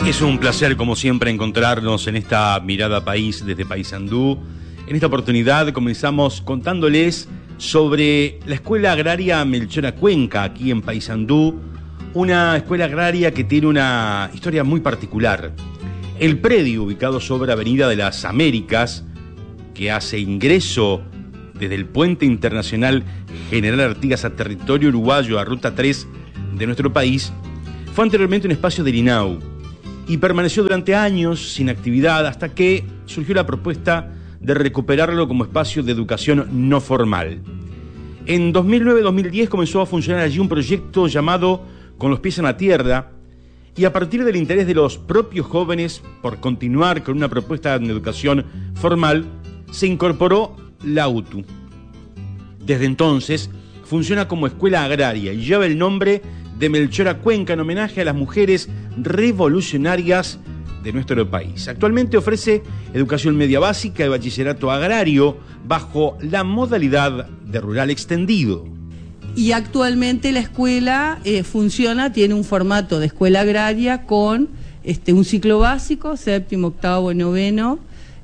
Es un placer, como siempre, encontrarnos en esta mirada país desde Paysandú. En esta oportunidad comenzamos contándoles sobre la Escuela Agraria Melchora Cuenca, aquí en Paysandú, una escuela agraria que tiene una historia muy particular. El predio, ubicado sobre Avenida de las Américas, que hace ingreso desde el Puente Internacional General Artigas a territorio uruguayo, a Ruta 3 de nuestro país, fue anteriormente un espacio del INAU y permaneció durante años sin actividad hasta que surgió la propuesta de recuperarlo como espacio de educación no formal. En 2009-2010 comenzó a funcionar allí un proyecto llamado Con los pies en la tierra, y a partir del interés de los propios jóvenes por continuar con una propuesta de educación formal, se incorporó la UTU. Desde entonces funciona como escuela agraria y lleva el nombre de Melchora Cuenca en homenaje a las mujeres revolucionarias de nuestro país. Actualmente ofrece educación media básica y bachillerato agrario bajo la modalidad de rural extendido. Y actualmente la escuela funciona, tiene un formato de escuela agraria con un ciclo básico, séptimo, octavo y noveno,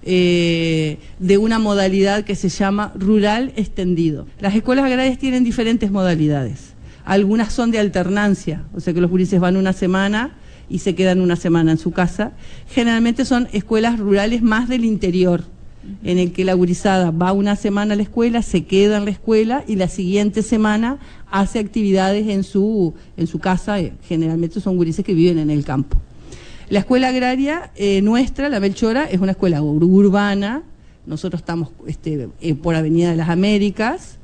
de una modalidad que se llama rural extendido. Las escuelas agrarias tienen diferentes modalidades. Algunas son de alternancia, o sea que los gurises van una semana y se quedan una semana en su casa. Generalmente son escuelas rurales más del interior, en el que la gurizada va una semana a la escuela, se queda en la escuela y la siguiente semana hace actividades en su casa. Generalmente son gurises que viven en el campo. La escuela agraria nuestra, la Melchora, es una escuela urbana. Nosotros estamos por Avenida de las Américas,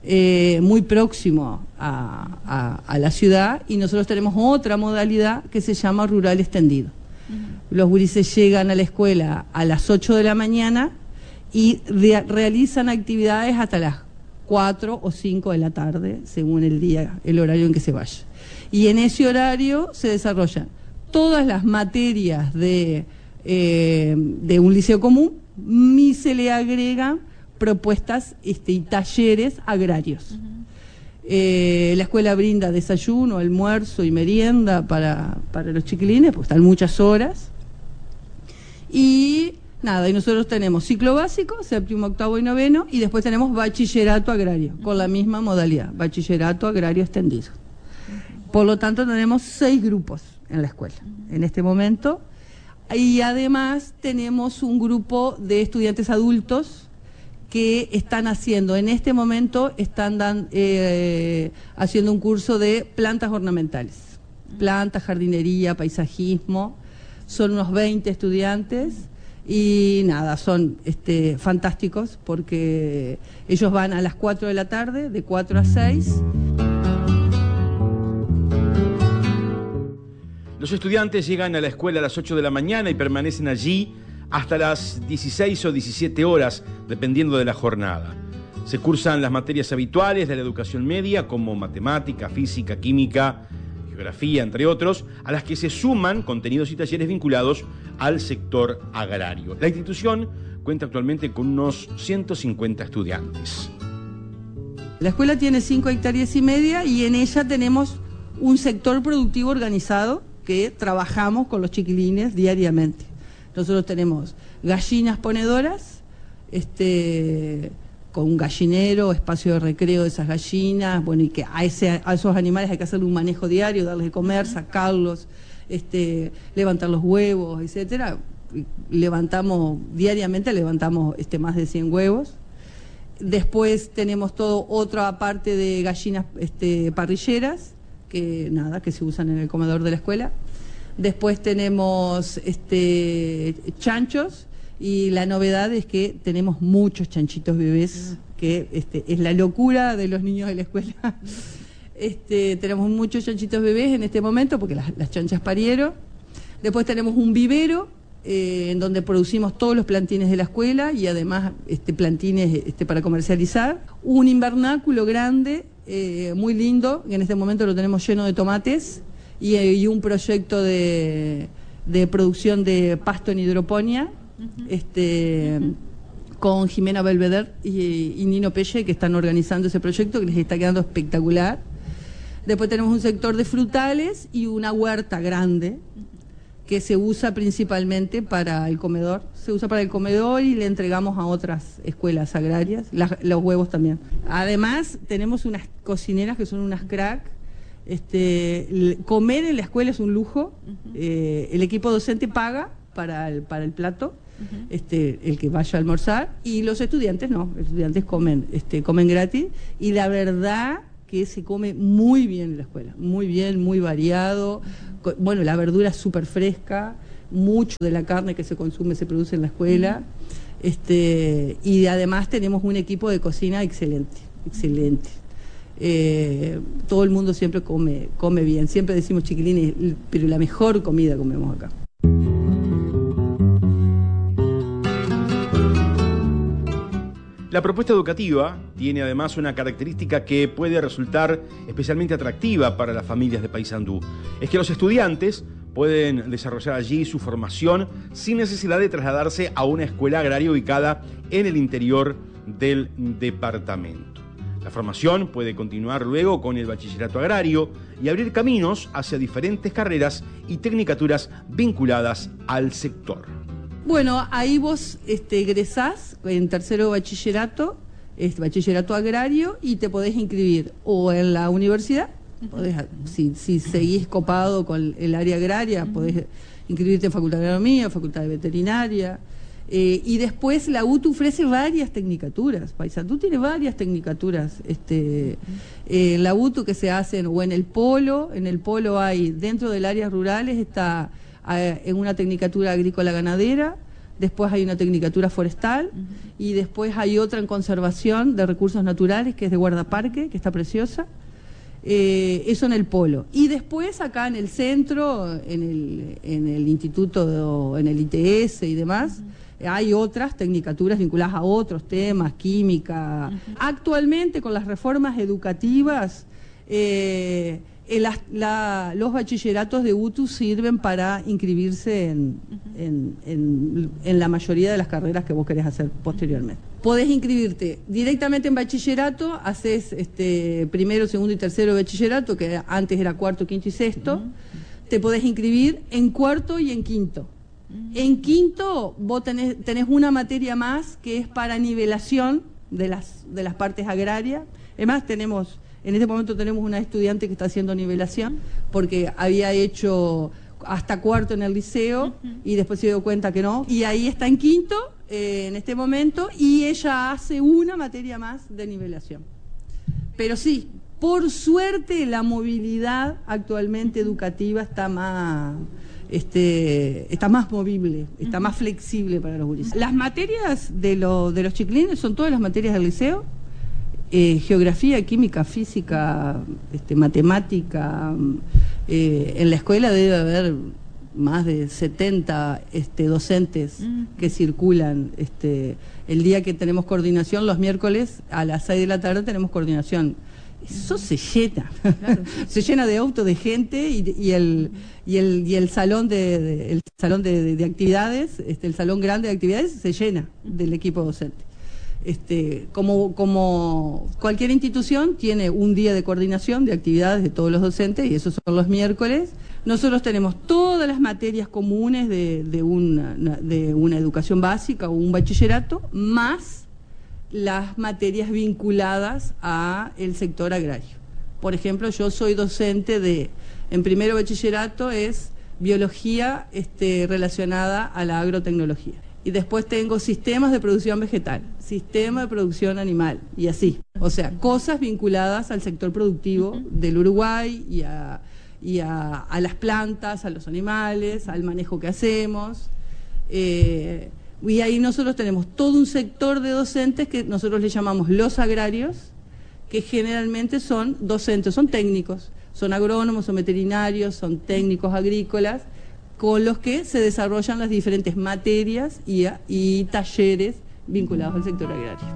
muy próximo a la ciudad, y nosotros tenemos otra modalidad que se llama rural extendido. Los gurises llegan a la escuela a las 8 de la mañana y realizan actividades hasta las 4 o 5 de la tarde, según el día, el horario en que se vaya. Y en ese horario se desarrollan todas las materias de un liceo común, y se le agregan propuestas y talleres agrarios. La escuela brinda desayuno, almuerzo y merienda para los chiquilines, porque están muchas horas. Y nada, y nosotros tenemos ciclo básico, séptimo, octavo y noveno, y después tenemos bachillerato agrario, con la misma modalidad, bachillerato agrario extendido. Por lo tanto, tenemos 6 grupos en la escuela en este momento, y además tenemos un grupo de estudiantes adultos que están haciendo, en este momento están haciendo un curso de plantas ornamentales, plantas, jardinería, paisajismo. Son unos 20 estudiantes y nada, son fantásticos porque ellos van a las 4 de la tarde, de 4 a 6. Los estudiantes llegan a la escuela a las 8 de la mañana y permanecen allí hasta las 16 o 17 horas, dependiendo de la jornada. Se cursan las materias habituales de la educación media, como matemática, física, química, geografía, entre otros, a las que se suman contenidos y talleres vinculados al sector agrario. La institución cuenta actualmente con unos 150 estudiantes. La escuela tiene 5,5 hectáreas y en ella tenemos un sector productivo organizado que trabajamos con los chiquilines diariamente. Nosotros tenemos gallinas ponedoras, con un gallinero, espacio de recreo de esas gallinas, bueno, y que a esos animales hay que hacerle un manejo diario, darles de comer, sacarlos, levantar los huevos, etcétera. Diariamente levantamos más de 100 huevos. Después tenemos otra parte de gallinas parrilleras, que se usan en el comedor de la escuela. Después tenemos chanchos, y la novedad es que tenemos muchos chanchitos bebés, que es la locura de los niños de la escuela. Tenemos muchos chanchitos bebés en este momento porque las chanchas parieron. Después tenemos un vivero en donde producimos todos los plantines de la escuela y además plantines para comercializar. Un invernáculo grande, muy lindo, que en este momento lo tenemos lleno de tomates, y un proyecto de producción de pasto en hidroponía, con Jimena Belvedere y Nino Pelle, que están organizando ese proyecto, que les está quedando espectacular. Después tenemos un sector de frutales y una huerta grande, que se usa principalmente para el comedor. Se usa para el comedor y le entregamos a otras escuelas agrarias, los huevos también. Además, tenemos unas cocineras que son unas crack. Comer en la escuela es un lujo. El equipo docente paga para el plato, el que vaya a almorzar, y los estudiantes no, los estudiantes comen gratis, y la verdad que se come muy bien en la escuela, muy bien, muy variado. Bueno, la verdura es súper fresca, mucho de la carne que se consume se produce en la escuela, y además tenemos un equipo de cocina excelente. Todo el mundo siempre come bien, siempre decimos, chiquilines, pero la mejor comida comemos acá. La propuesta educativa tiene además una característica que puede resultar especialmente atractiva para las familias de Paysandú. Es que los estudiantes pueden desarrollar allí su formación sin necesidad de trasladarse a una escuela agraria ubicada en el interior del departamento. La formación puede continuar luego con el bachillerato agrario y abrir caminos hacia diferentes carreras y tecnicaturas vinculadas al sector. Bueno, ahí vos egresás en tercero bachillerato agrario, y te podés inscribir o en la universidad, si seguís copado con el área agraria, podés inscribirte en Facultad de Agronomía, Facultad de Veterinaria, y después la UTU ofrece varias tecnicaturas. Paysandú tiene varias tecnicaturas, la UTU que se hacen o en el polo hay, dentro del área rurales está en una tecnicatura agrícola ganadera, después hay una tecnicatura forestal, y después hay otra en conservación de recursos naturales, que es de guardaparque, que está preciosa. Eso en el polo. Y después acá en el centro, en el instituto, en el ITS y demás, hay otras tecnicaturas vinculadas a otros temas, química. Actualmente, con las reformas educativas, los bachilleratos de UTU sirven para inscribirse en la mayoría de las carreras que vos querés hacer posteriormente. Podés inscribirte directamente en bachillerato, haces primero, segundo y tercero de bachillerato, que antes era cuarto, quinto y sexto. Te podés inscribir en cuarto y en quinto. En quinto vos tenés una materia más que es para nivelación de las partes agrarias. Además en este momento tenemos una estudiante que está haciendo nivelación porque había hecho hasta cuarto en el liceo y después se dio cuenta que no. Y ahí está en quinto en este momento, y ella hace una materia más de nivelación. Pero sí, por suerte la movilidad actualmente educativa está más movible, está más flexible para los gurises. Las materias de los chiquilines son todas las materias del liceo. Geografía, química, física, matemática. En la escuela debe haber más de 70 docentes que circulan. El día que tenemos coordinación, los miércoles a las 6 de la tarde tenemos coordinación. Eso se llena, claro. Se llena de autos, de gente, y el salón de actividades, el salón grande de actividades se llena del equipo docente. Como cualquier institución tiene un día de coordinación de actividades de todos los docentes, y esos son los miércoles. Nosotros tenemos todas las materias comunes de una educación básica o un bachillerato, más las materias vinculadas a el sector agrario. Por ejemplo, yo soy docente en primero bachillerato es biología relacionada a la agrotecnología. Y después tengo sistemas de producción vegetal, sistema de producción animal, y así. O sea, cosas vinculadas al sector productivo del Uruguay y a las plantas, a los animales, al manejo que hacemos. Y ahí nosotros tenemos todo un sector de docentes que nosotros le llamamos los agrarios, que generalmente son docentes, son técnicos, son agrónomos, son veterinarios, son técnicos agrícolas, con los que se desarrollan las diferentes materias y talleres vinculados al sector agrario.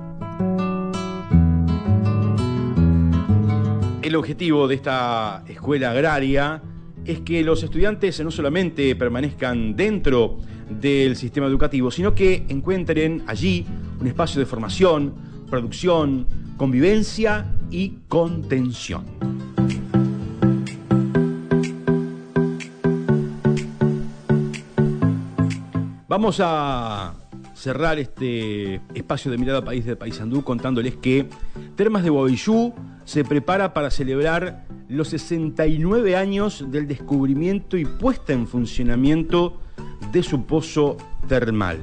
El objetivo de esta escuela agraria es que los estudiantes no solamente permanezcan dentro del sistema educativo, sino que encuentren allí un espacio de formación, producción, convivencia y contención. Vamos a cerrar este espacio de Mirada País de Paysandú contándoles que Termas de Guavillú se prepara para celebrar los 69 años del descubrimiento y puesta en funcionamiento de su pozo termal.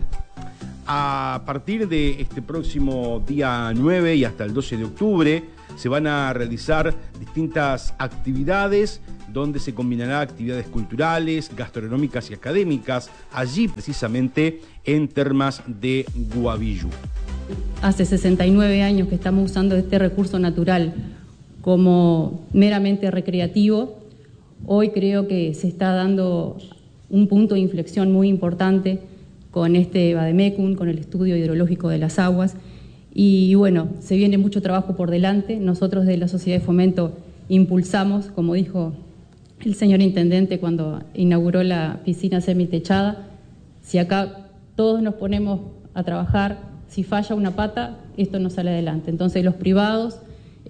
A partir de este próximo día 9 y hasta el 12 de octubre se van a realizar distintas actividades donde se combinará actividades culturales, gastronómicas y académicas, allí precisamente en Termas de Guavillú. Hace 69 años que estamos usando este recurso natural como meramente recreativo. Hoy creo que se está dando un punto de inflexión muy importante con este vademecum, con el estudio hidrológico de las aguas. Y bueno, se viene mucho trabajo por delante. Nosotros de la Sociedad de Fomento impulsamos, como dijo el señor intendente cuando inauguró la piscina semitechada, si acá todos nos ponemos a trabajar, si falla una pata, esto no sale adelante. Entonces los privados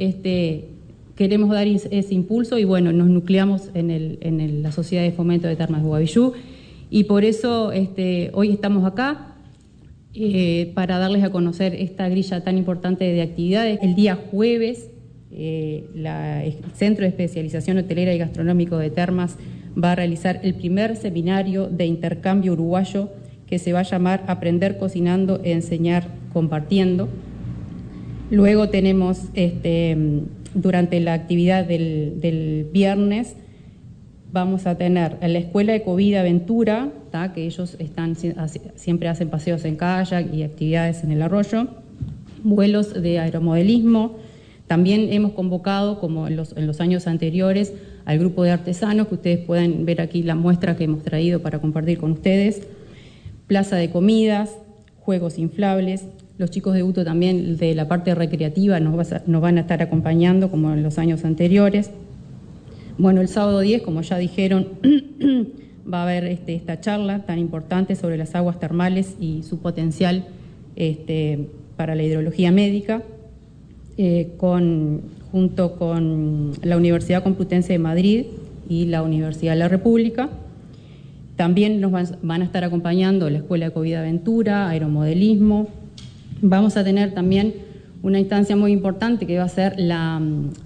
queremos dar ese impulso y bueno, nos nucleamos en la Sociedad de Fomento de Termas de Guavillú y por eso hoy estamos acá para darles a conocer esta grilla tan importante de actividades. El día jueves, el Centro de Especialización Hotelera y Gastronómico de Termas va a realizar el primer seminario de intercambio uruguayo que se va a llamar Aprender Cocinando, Enseñar Compartiendo. Luego tenemos, durante la actividad del viernes, vamos a tener en la Escuela Ecovida Aventura, que ellos siempre hacen paseos en kayak y actividades en el arroyo, vuelos de aeromodelismo. También hemos convocado, como en los años anteriores, al grupo de artesanos, que ustedes pueden ver aquí la muestra que hemos traído para compartir con ustedes, plaza de comidas, juegos inflables. Los chicos de UTO también de la parte recreativa nos van a estar acompañando como en los años anteriores. Bueno, el sábado 10, como ya dijeron, va a haber esta charla tan importante sobre las aguas termales y su potencial para la hidrología médica, junto con la Universidad Complutense de Madrid y la Universidad de la República. También nos van a estar acompañando la Escuela Ecovida Aventura, aeromodelismo. Vamos a tener también una instancia muy importante que va a ser la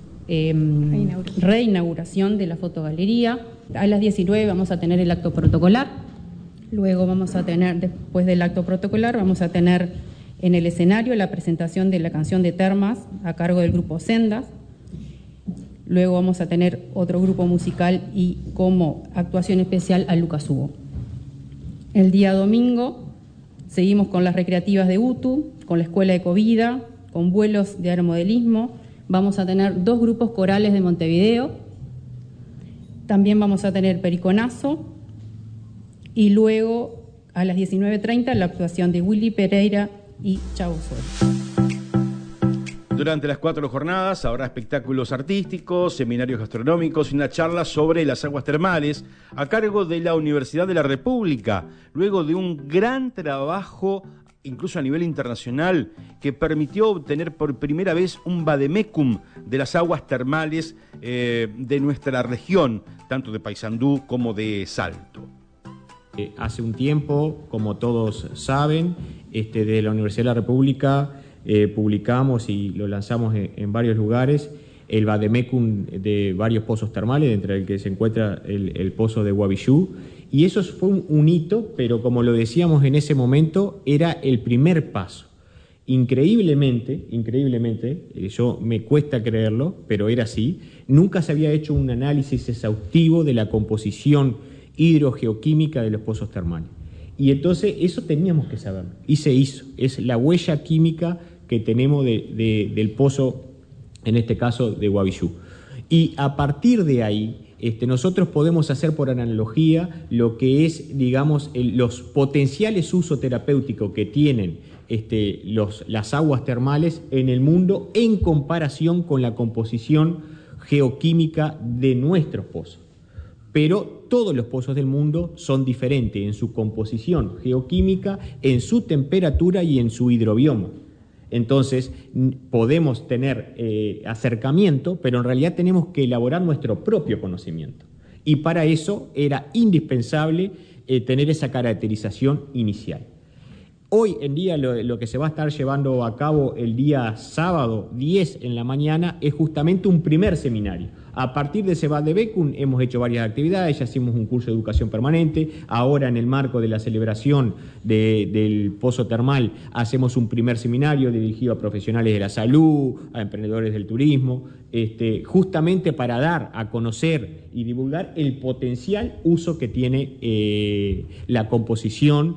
reinauguración de la fotogalería. A las 19 vamos a tener el acto protocolar. Luego vamos a tener, después del acto protocolar, vamos a tener en el escenario la presentación de la canción de Termas a cargo del grupo Sendas. Luego vamos a tener otro grupo musical y como actuación especial a Lucas Hugo. El día domingo seguimos con las recreativas de UTU, con la Escuela Ecovida, con vuelos de aeromodelismo. Vamos a tener 2 grupos corales de Montevideo. También vamos a tener Periconazo. Y luego a las 19:30 la actuación de Willy Pereira y Chau Sol. Durante las 4 jornadas habrá espectáculos artísticos, seminarios gastronómicos y una charla sobre las aguas termales a cargo de la Universidad de la República, luego de un gran trabajo, incluso a nivel internacional, que permitió obtener por primera vez un vademecum de las aguas termales de nuestra región, tanto de Paysandú como de Salto. Hace un tiempo, como todos saben, desde la Universidad de la República publicamos y lo lanzamos en varios lugares el vademecum de varios pozos termales, entre el que se encuentra el pozo de Guavillú, y eso fue un hito, pero como lo decíamos en ese momento, era el primer paso. Increíblemente, yo me cuesta creerlo, pero era así, nunca se había hecho un análisis exhaustivo de la composición hidrogeoquímica de los pozos termales. Y entonces eso teníamos que saber, y se hizo. Es la huella química que tenemos del pozo, en este caso de Guavillú. Y a partir de ahí, nosotros podemos hacer por analogía lo que es, digamos, los potenciales usos terapéuticos que tienen las aguas termales en el mundo en comparación con la composición geoquímica de nuestros pozos. Pero todos los pozos del mundo son diferentes en su composición geoquímica, en su temperatura y en su hidrobioma. Entonces, podemos tener acercamiento, pero en realidad tenemos que elaborar nuestro propio conocimiento. Y para eso era indispensable tener esa caracterización inicial. Hoy en día lo que se va a estar llevando a cabo el día sábado 10 en la mañana es justamente un primer seminario. A partir de ese Vademecum hemos hecho varias actividades, ya hicimos un curso de educación permanente, ahora en el marco de la celebración del Pozo Termal hacemos un primer seminario dirigido a profesionales de la salud, a emprendedores del turismo, justamente para dar a conocer y divulgar el potencial uso que tiene la composición